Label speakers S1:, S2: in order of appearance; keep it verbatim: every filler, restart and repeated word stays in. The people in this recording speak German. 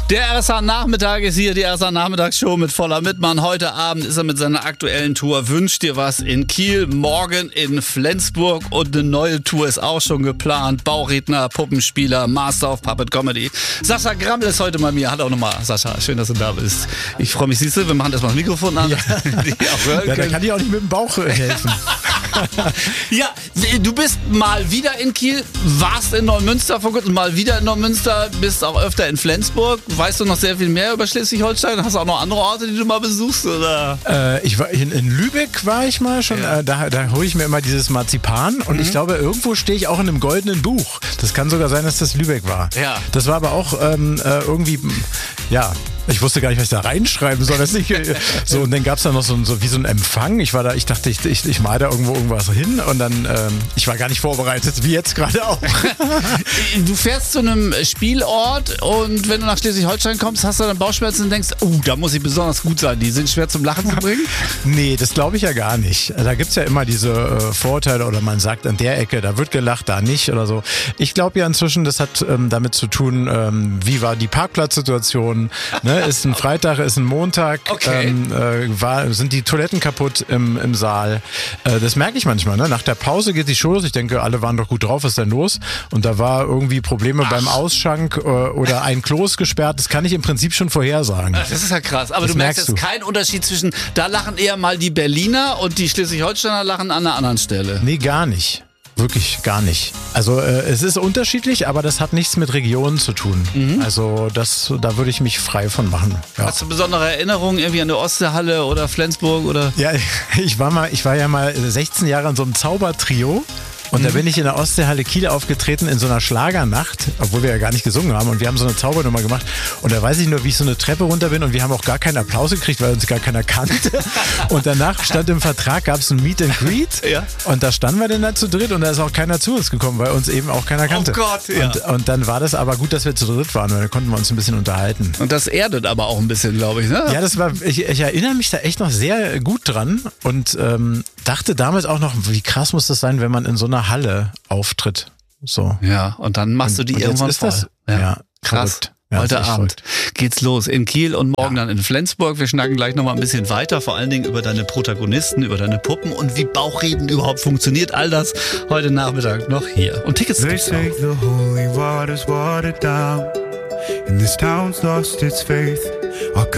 S1: Der R S A-Nachmittag ist hier, die R S A-Nachmittagsshow mit Voller Mittmann. Heute Abend ist er mit seiner aktuellen Tour Wünsch dir was in Kiel, morgen in Flensburg und eine neue Tour ist auch schon geplant. Bauchredner, Puppenspieler, Master of Puppet Comedy. Sascha Grammel ist heute bei mir. Hallo nochmal, Sascha, schön, dass du da bist. Ich freue mich, siehst du, wir machen erstmal das Mikrofon an.
S2: Ja, ja, da kann ich auch nicht mit dem Bauch helfen.
S1: Ja, du bist mal wieder in Kiel, warst in Neumünster vor kurzem, mal wieder in Neumünster, bist auch öfter in Flensburg. Weißt du noch sehr viel mehr über Schleswig-Holstein? Hast du auch noch andere Orte, die du mal besuchst? Oder?
S2: Äh, ich war in, in Lübeck war ich mal schon.
S1: Ja.
S2: Äh, da da hole ich mir immer dieses Marzipan und mhm. ich glaube, irgendwo stehe ich auch in einem goldenen Buch. Das kann sogar sein, dass das Lübeck war.
S1: Ja.
S2: Das war aber auch ähm, äh, irgendwie, ja. Ich wusste gar nicht, was ich da reinschreiben soll. Das nicht, so, und dann gab es da noch so, so wie so ein Empfang. Ich war da, ich dachte, ich, ich, ich mal da irgendwo irgendwas hin und dann, ähm, ich war gar nicht vorbereitet, wie jetzt gerade auch.
S1: Du fährst zu einem Spielort und wenn du nach Schleswig-Holstein kommst, hast du dann Bauchschmerzen und denkst, oh, da muss ich besonders gut sein. Die sind schwer zum Lachen zu bringen?
S2: Nee, das glaube ich ja gar nicht. Da gibt es ja immer diese äh, Vorurteile oder man sagt an der Ecke, da wird gelacht, da nicht oder so. Ich glaube ja inzwischen, das hat ähm, damit zu tun, ähm, wie war die Parkplatzsituation, ne? Ist ein Freitag, ist ein Montag,
S1: okay.
S2: ähm, äh, war, sind die Toiletten kaputt im, im Saal. Äh, das merke ich manchmal. Ne? Nach der Pause geht die Show los. Ich denke, alle waren doch gut drauf, was ist denn los? Und da war irgendwie Probleme Ach. beim Ausschank äh, oder ein Klo ist gesperrt. Das kann ich im Prinzip schon vorhersagen.
S1: Das ist ja krass. Aber
S2: das
S1: du merkst
S2: merkst
S1: jetzt
S2: du.
S1: keinen Unterschied zwischen, da lachen eher mal die Berliner und die Schleswig-Holsteiner lachen an einer anderen Stelle.
S2: Nee, gar nicht. Wirklich gar nicht. Also äh, es ist unterschiedlich, aber das hat nichts mit Regionen zu tun. Mhm. Also das, da würde ich mich frei von machen. Ja.
S1: Hast du besondere Erinnerungen irgendwie an der Ostseehalle oder Flensburg oder?
S2: Ja, ich war mal, ich war ja mal sechzehn Jahre in so einem Zaubertrio. Und da bin ich in der Ostseehalle Kiel aufgetreten in so einer Schlagernacht, obwohl wir ja gar nicht gesungen haben und wir haben so eine Zaubernummer gemacht und da weiß ich nur, wie ich so eine Treppe runter bin und wir haben auch gar keinen Applaus gekriegt, weil uns gar keiner kannte und danach stand im Vertrag, gab es ein Meet and Greet
S1: ja.
S2: und da standen wir dann da zu dritt und da ist auch keiner zu uns gekommen, weil uns eben auch keiner kannte.
S1: Oh Gott, ja.
S2: Und, und dann war das aber gut, dass wir zu dritt waren, weil dann konnten wir uns ein bisschen unterhalten.
S1: Und das erdet aber auch ein bisschen, glaube ich, ne?
S2: Ja, das war, ich, ich erinnere mich da echt noch sehr gut dran und ähm, dachte damals auch noch, wie krass muss das sein, wenn man in so einer Halle auftritt. So.
S1: Ja, und dann machst
S2: und,
S1: du die
S2: und
S1: irgendwann
S2: ist
S1: voll.
S2: Das,
S1: ja.
S2: ja,
S1: krass.
S2: Ja,
S1: Heute Abend
S2: verrückt.
S1: geht's los in Kiel und morgen
S2: ja.
S1: dann in Flensburg. Wir schnacken gleich nochmal ein bisschen weiter, vor allen Dingen über deine Protagonisten, über deine Puppen und wie Bauchreden überhaupt funktioniert. All das heute Nachmittag noch hier. Und Tickets gibt's
S3: They say the holy water's watered down and this town's lost its faith. Our